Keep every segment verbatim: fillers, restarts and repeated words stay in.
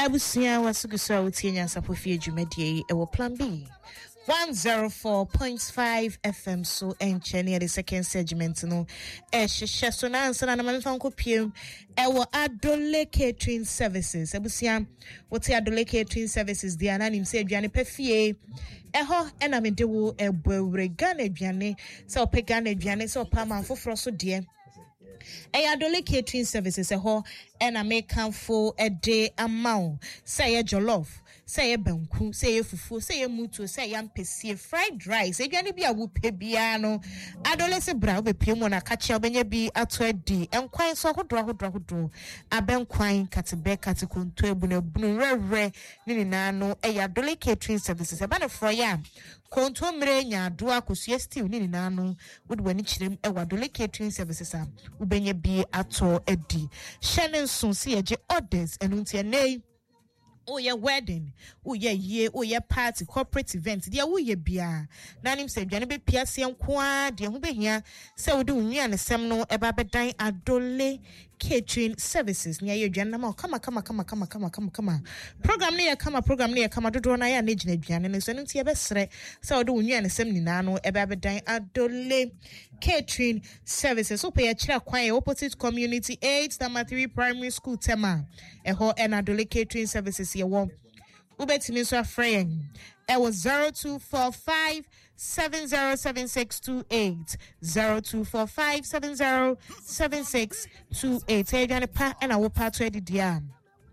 Abusia wasugusa utienya sapofie dwumadie ewo plan B one oh four point five F M so enchene the second segment no e hwehwe so na ansa na mamfa nkopiem ewo Adole Catering Services. Abusia wote Adole Catering Services dia na nim se aduane pafie eho ena mede wo ebwewre Ghana aduane se ope Ghana aduane se opa manfoforo so de Hey, Adole Catering Services, a ho, and I make for a day amount. Say a jollof, say a banku, say a fufu, say a mutu, say a pesi, fried rice, a gonna be a whoopie piano. Adolescent brow, be pimona, catch your benny be at twenty, and quite so hot draw, draw, draw. A ben quine, catbe, catacun, turbine, blue, rare, ninano, a Adole Catering Services, a banner for ya. Konto mrenya doa kusiesti unini nanu udwani chirem ewa Adole Catering Services am ubenye bi ato edi Shannon sun si eje orders enunti ene oh yeah wedding oh yeah ye oh yeah party corporate event dia wo ye bia nanim se dwane be piase enkoa de ho behia se wo de unua ne sem no eba bedan Adole Catering Services nya ye dwane na ma kama kama kama kama kama kama kama program ne ya kama program ne ya kama dodo na ya na gina dwane ne so nti ye besre se wo de unua ne sem nyina no eba bedan Adole Catering Services so pe ya kira kwan ye opposite community eight number three primary school tema eho en Adole Catering Services ye wo ubetimi so afrey e was zero two four five seven zero seven six two eight zero two four five seven zero seven six two eight e gane pa en awo pa to edidia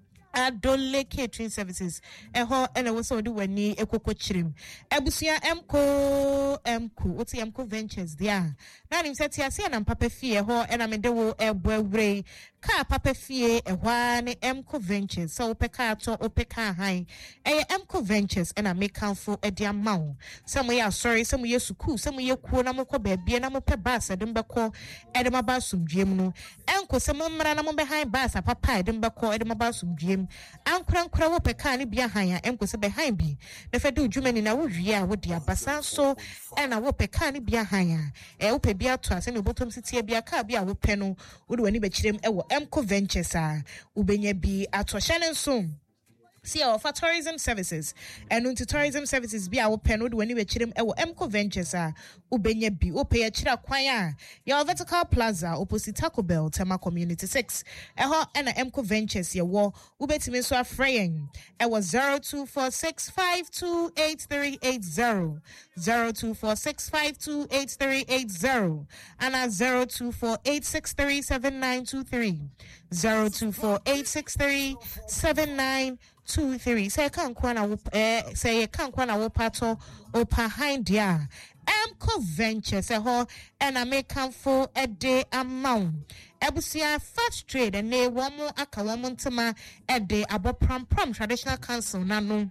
Adole Catering Services eho ene wo so de wani ekoko chirim ebusia emko emko oti emko ventures dia na nim seti ase na papa fie ho ena me de wo ebwewre ka papa fie ehwa ne emko ventures so opeka ato opeka han eye emko ventures ena make for e dia mawo some ya sorry some ye suku some ye kuo na mokọ baabie na mope bus edem beko edem abasum dwem no enko some mmra na mo be han bus papa edem beko edem abasum dwem ankura nkura wo peka ne bia han ya enko se be han bi na fe do dwumani na wo wie a wo dia abasa so ena wo peka ne bia han ya e wo pe bia to ase ne bottom city bia ka bia wo pe no wo de wani be kirem e wo Emco Ventures a ubenya bi ato Shannon so see our for tourism services and unto tourism services be our pen would when we chirem ewo Emco Ventures a ubenya bi ope ya chira kwan a your vertical plaza opposite Taco Bell Tema Community six eho ena Emco Ventures ye wo ubetimi so afreying e was zero two four six five two eight three eight zero zero two four six five two eight three eight zero and a zero two four eight six three seven nine two three zero two four eight six three seven nine two three say kan kwana eh say kan kwana wo pato opa hindia Emco Ventures ho and I make come for a day amount ebusia first trade and ne womo akalamontama a day abo prom prom traditional council nanu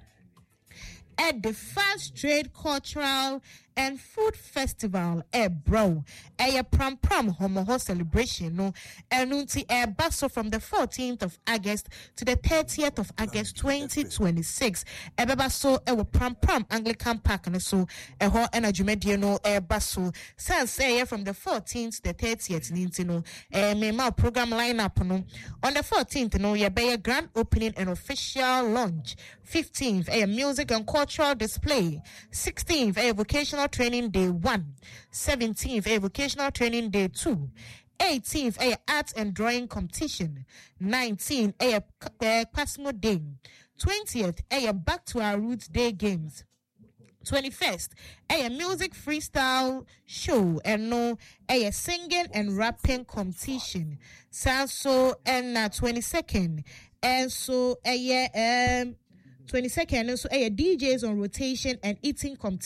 at the First Trade Cultural and Food Festival eh bro a prom prom homo ho celebration no enunti e baso from the fourteenth of August to the thirtieth of August twenty twenty-six e beba so e wo prom prom Anglican Park no so e ho enadwumedie no e baso sense e from the fourteenth to the thirtieth ninti no e me ma program lineup no on the fourteenth no ye be a grand opening and official launch fifteenth a music and cultural display sixteenth a vocational training day one seventeenth a vocational training day two eighteenth a art and drawing competition nineteenth a Pasmo day twentieth a back to our roots day games twenty-first a music freestyle show and no a singing and rapping competition so and uh, twenty-second and so a um twenty-second so a D Js on rotation and eating competition